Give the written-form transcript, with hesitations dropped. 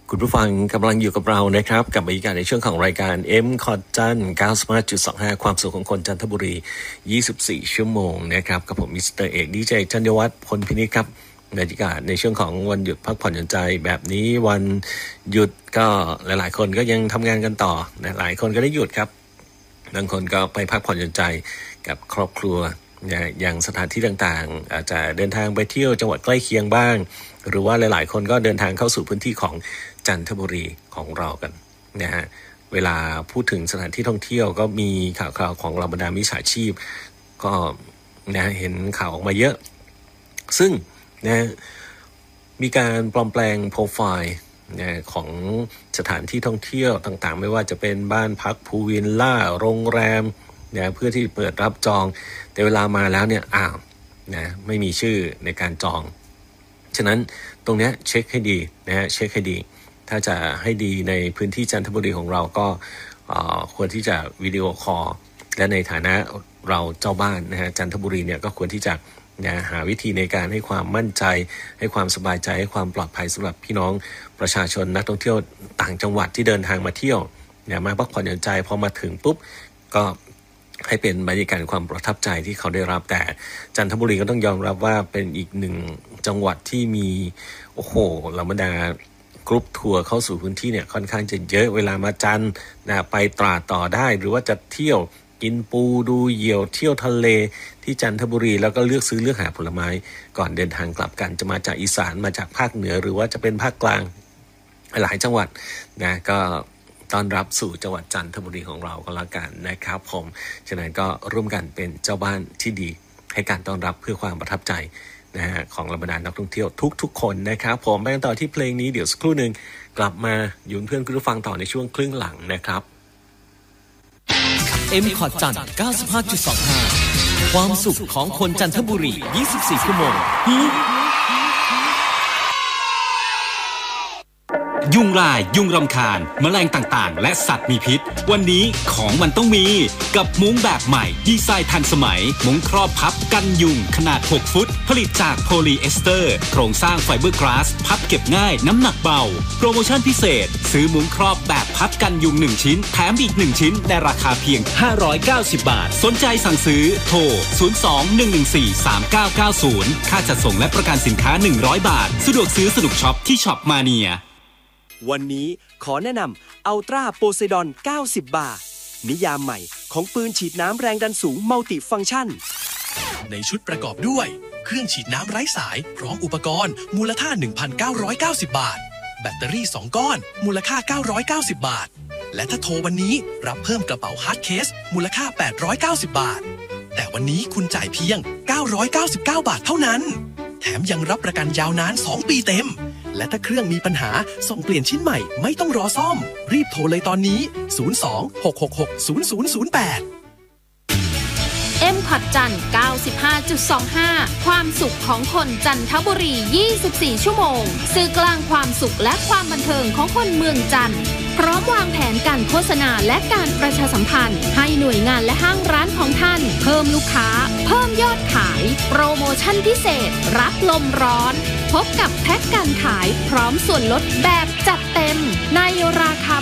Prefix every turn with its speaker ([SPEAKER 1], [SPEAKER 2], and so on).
[SPEAKER 1] คุณผู้ฟังกำลังอยู่กับเรานะครับกับบรรยากาศในช่วงของรายการ M คอจัน 95.25 ความสุขของคนจันทบุรี24ชั่วโมงนะครับกับผมมิสเตอร์เอกดีเจธัญวัฒน์พลพินิจครับบรรยากาศในช่วงของวันหยุดพักผ่อนหย่อนใจแบบนี้วันหยุดก็หลายๆคนก็ยังทำงานกันต่อนะหลายคนก็ได้หยุดครับบางคนก็ไปพักผ่อนหย่อนใจกับครอบครัวอย่างสถานที่ต่างๆอาจจะเดินทางไปเที่ยวจังหวัดใกล้เคียงบ้างหรือว่าหลายๆคนก็เดินทางเข้าสู่พื้นที่ของจันทบุรีของเรากันนะฮะเวลาพูดถึงสถานที่ท่องเที่ยวก็มีข่าวของเราบรรดามิจฉาชีพก็นะเห็นข่าวออกมาเยอะซึ่งนะมีการปลอมแปลงโปรไฟล์นะของสถานที่ท่องเที่ยวต่างๆไม่ว่าจะเป็นบ้านพักพูลวิลล่าโรงแรมนะเพื่อที่เปิดรับจองแต่เวลามาแล้วเนี่ยนะไม่มีชื่อในการจองฉะนั้นตรงนี้เช็คให้ดีนะฮะเช็คให้ดีถ้าจะให้ดีในพื้นที่จันทบุรีของเราก็ควรที่จะวิดีโอคอลและในฐานะเราเจ้าบ้านนะฮะจันทบุรีเนี่ยก็ควรที่จะหาวิธีในการให้ความมั่นใจให้ความสบายใจให้ความปลอดภัยสำหรับพี่น้องประชาชนนักท่องเที่ยวต่างจังหวัดที่เดินทางมาเที่ยวมาพักผ่อนหย่อนใจพอมาถึงปุ๊บก็ให้เป็นบรรยากาศความประทับใจที่เขาได้รับแต่จันทบุรีก็ต้องยอมรับว่าเป็นอีกหนึ่งจังหวัดที่มีโอ้โหเหล่าบรรดากรุ๊ปทัวร์เข้าสู่พื้นที่เนี่ยค่อนข้างจะเยอะเวลามาจันทร์ไปตราดต่อได้หรือว่าจะเที่ยวกินปูดูเหยี่ยวเที่ยวทะเลที่จันทบุรีแล้วก็เลือกหาผลไม้ก่อนเดินทางกลับกันจะมาจากอีสานมาจากภาคเหนือหรือว่าจะเป็นภาคกลางหลายจังหวัดนะก็ต้อนรับสู่จังหวัดจันทบุรีของเราก็แล้วกันนะครับผมฉะนั้นก็ร่วมกันเป็นเจ้าบ้านที่ดีให้การต้อนรับเพื่อความประทับใจนะฮะของบรรดานักท่องเที่ยวทุกคนนะครับผมไปกันต่อที่เพลงนี้เดี๋ยวสักครู่นึงกลับมาอยู่เพื่อนคุณผู้ฟังต่อในช่วงครึ่งหลังนะครับ
[SPEAKER 2] M คอจัน 95.25 ความสุขของคนจันทบุรี24ชั่วโมงยุงลายยุงรำคาญแมลงต่างๆและสัตว์มีพิษวันนี้ของมันต้องมีกับมุ้งแบบใหม่ดีไซน์ทันสมัยมุ้งครอบพับกันยุงขนาด6ฟุตผลิตจากโพลีเอสเตอร์โครงสร้างไฟเบอร์กลาสพับเก็บง่ายน้ำหนักเบาโปรโมชั่นพิเศษซื้อมุ้งครอบแบบพับกันยุง1ชิ้นแถมอีก1ชิ้นในราคาเพียง590บาทสนใจสั่งซื้อโทร02-114-3990ค่าจัดส่งและประกันสินค้า100บาทสะดวกซื้อสนุกช็อปที่ช็อปมาเนีย
[SPEAKER 3] วันนี้ขอแนะนำอัลตราโพไซดอน90บาทนิยามใหม่ของปืนฉีดน้ำแรงดันสูงมัลติฟังก์ชัน
[SPEAKER 4] ในชุดประกอบด้วยเครื่องฉีดน้ำไร้สายพร้อมอุปกรณ์มูลค่า 1,990 บาทแบตเตอรี่2ก้อนมูลค่า990บาทและถ้าโทรวันนี้รับเพิ่มกระเป๋าฮาร์ดเคสมูลค่า890บาทแต่วันนี้คุณจ่ายเพียง999บาทเท่านั้นแถมยังรับประกันยาวนาน2ปีเต็มและถ้าเครื่องมีปัญหาส่งเปลี่ยนชิ้นใหม่ไม่ต้องรอซ่อมรีบโทรเลยตอนนี้02-666-0008
[SPEAKER 5] M คอจัน 95.25 ความสุขของคนจันทบุรี24ชั่วโมงสื่อกลางความสุขและความบันเทิงของคนเมืองจันทร์พร้อมวางแผนการโฆษณาและการประชาสัมพันธ์ให้หน่วยงานและห้างร้านของท่านเพิ่มลูกค้าเพิ่มยอดขายโปรโมชั่นพิเศษรับลมร้อนพบกับแพ็คการขายพร้อมส่วนลดแบบจัดเต็มในราคา